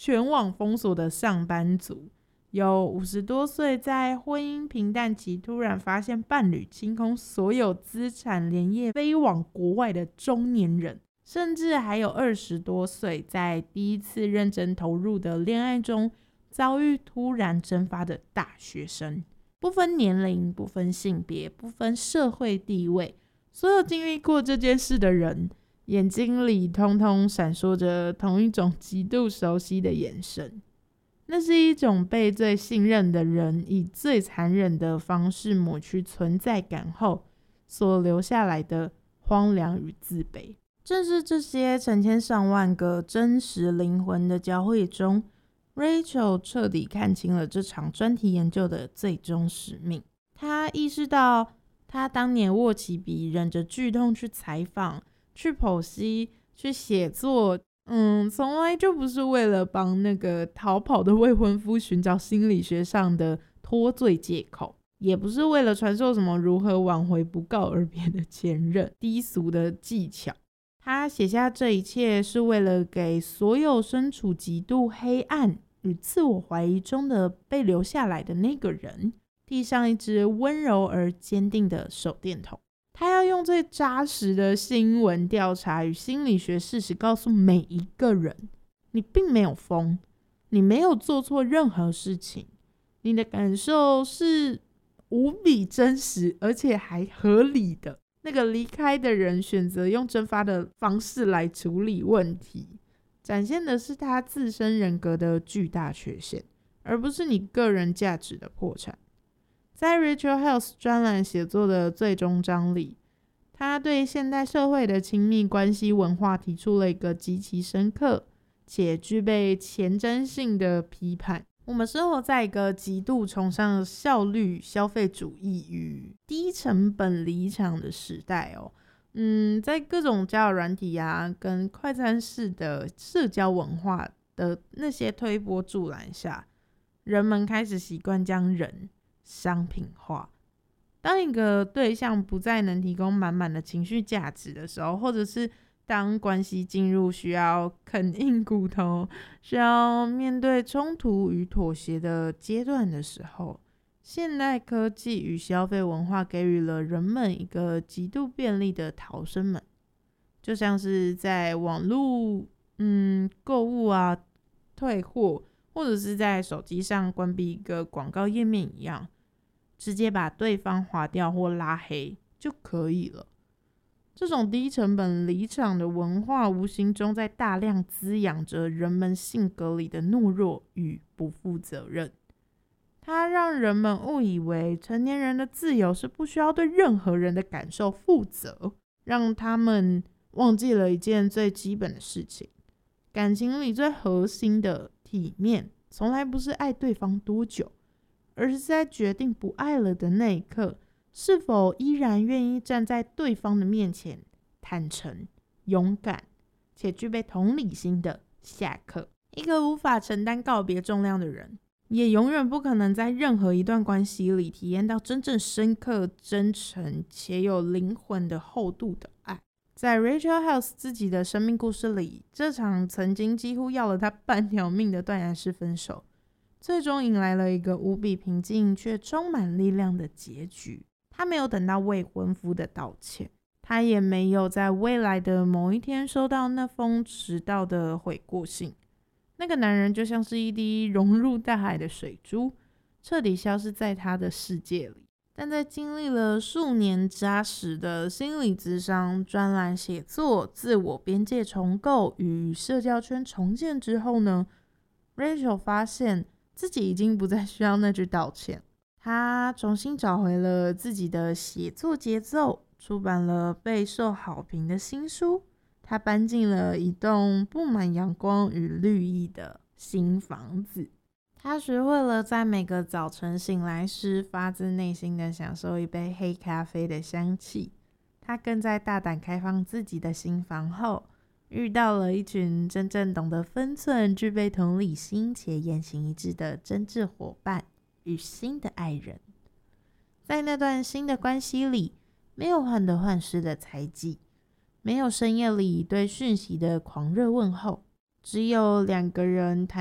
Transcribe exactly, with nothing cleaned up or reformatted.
全网封锁的上班族，有五十多岁在婚姻平淡期突然发现伴侣清空所有资产，连夜飞往国外的中年人，甚至还有二十多岁在第一次认真投入的恋爱中遭遇突然蒸发的大学生。不分年龄，不分性别，不分社会地位，所有经历过这件事的人，眼睛里通通闪烁着同一种极度熟悉的眼神。那是一种被最信任的人以最残忍的方式抹去存在感后所留下来的荒凉与自卑。正是这些成千上万个真实灵魂的交汇中， Rachel 彻底看清了这场专题研究的最终使命。她意识到，她当年握起笔，忍着剧痛去采访、去剖析、去写作，嗯，从来就不是为了帮那个逃跑的未婚夫寻找心理学上的脱罪借口，也不是为了传授什么如何挽回不告而别的前任低俗的技巧。他写下这一切是为了给所有身处极度黑暗与自我怀疑中的被留下来的那个人递上一支温柔而坚定的手电筒。他要用最扎实的新闻调查与心理学事实告诉每一个人，你并没有疯，你没有做错任何事情，你的感受是无比真实而且还合理的。那个离开的人选择用蒸发的方式来处理问题，展现的是他自身人格的巨大缺陷，而不是你个人价值的破产。在 Rachel Held 专栏写作的最终章里，他对现代社会的亲密关系文化提出了一个极其深刻且具备前瞻性的批判。我们生活在一个极度崇尚效率、消费主义与低成本离场的时代哦。嗯，在各种交友软体啊，跟快餐式的社交文化的那些推波助澜下，人们开始习惯将人商品化。当一个对象不再能提供满满的情绪价值的时候，或者是当关系进入需要啃硬骨头、需要面对冲突与妥协的阶段的时候，现代科技与消费文化给予了人们一个极度便利的逃生门，就像是在网络嗯购物啊、退货，或者是在手机上关闭一个广告页面一样，直接把对方划掉或拉黑就可以了。这种低成本离场的文化无形中在大量滋养着人们性格里的懦弱与不负责任。它让人们误以为成年人的自由是不需要对任何人的感受负责，让他们忘记了一件最基本的事情：感情里最核心的体面，从来不是爱对方多久，而是在决定不爱了的那一刻，是否依然愿意站在对方的面前，坦诚、勇敢且具备同理心的下课。一个无法承担告别重量的人，也永远不可能在任何一段关系里体验到真正深刻、真诚且有灵魂的厚度的爱。在 Rachel Held 自己的生命故事里，这场曾经几乎要了他半条命的断崖式分手，最终迎来了一个无比平静却充满力量的结局。他没有等到未婚夫的道歉，他也没有在未来的某一天收到那封迟到的悔过信。那个男人就像是一滴融入大海的水珠，彻底消失在他的世界里。但在经历了数年扎实的心理咨商、专栏写作、自我边界重构与社交圈重建之后呢， Rachel 发现自己已经不再需要那句道歉。他重新找回了自己的写作节奏，出版了备受好评的新书。他搬进了一栋布满阳光与绿意的新房子。他学会了在每个早晨醒来时，发自内心的享受一杯黑咖啡的香气。他更在大胆开放自己的新房后，遇到了一群真正懂得分寸、具备同理心且言行一致的真挚伙伴与新的爱人。在那段新的关系里，没有患得患失的猜忌，没有深夜里对讯息的狂热问候，只有两个人谈